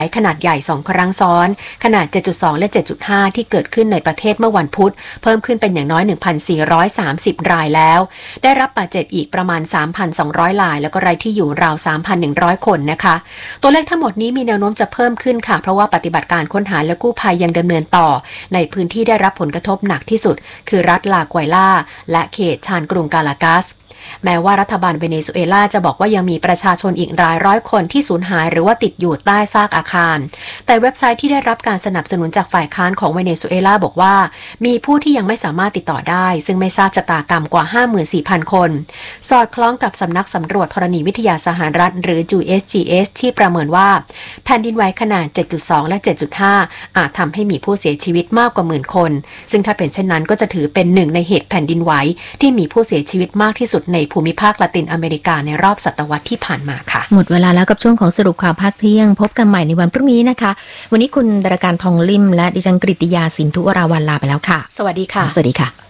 ขนาดใหญ่2ครั้งซ้อนขนาด 7.2 และ 7.5 ที่เกิดขึ้นในประเทศเมื่อวันพุธเพิ่มขึ้นเป็นอย่างน้อย 1,430 รายแล้วได้รับบาดเจ็บอีกประมาณ 3,200 รายแล้วก็ไร้ที่อยู่ราว 3,100 คนนะคะตัวเลขทั้งหมดนี้มีแนวโน้มจะเพิ่มขึ้นค่ะเพราะว่าปฏิบัติการค้นหาและกู้ภัยยังดำเนินต่อในพื้นที่ได้รับผลกระทบหนักที่สุดคือรัฐลาไกวล่าและเขตชานกรุงกาลากัสแม้ว่ารัฐบาลเวเนซุเอลาจะบอกว่ายังมีประชาชนอีกรายร้อยคนที่สูญหายหรือว่าติดอยู่ใต้ซากอาคารแต่เว็บไซต์ที่ได้รับการสนับสนุนจากฝ่ายค้านของเวเนซุเอลาบอกว่ามีผู้ที่ยังไม่สามารถติดต่อได้ซึ่งไม่ทราบชะตากรรมกว่า 54,000 คนสอดคล้องกับสำนักสำรวจธรณีวิทยาสหรัฐหรือ USGS ที่ประเมินว่าแผ่นดินไหวขนาด 7.2 และ 7.5 อาจทำให้มีผู้เสียชีวิตมากกว่า 10,000 คนซึ่งถ้าเป็นเช่นนั้นก็จะถือเป็นหนึ่งในเหตุแผ่นดินไหวที่มีผู้เสียชีวิตมากที่สุดในภูมิภาคละตินอเมริกาในรอบศตวรรษที่ผ่านมาค่ะหมดเวลาแล้วกับช่วงของสรุปข่าวภาคเที่ยงพบกันใหม่ในวันพรุ่งนี้นะคะวันนี้คุณดารการทองลิ่มและดิฉันกฤติยาสินธุวราวัลลาไปแล้วค่ะสวัสดีค่ะสวัสดีค่ะ